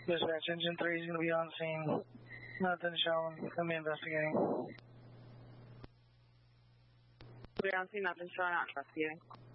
Dispatch, engine 3 is going to be on scene. Nothing showing. Let me investigating. We're on scene, nothing showing, out investigating.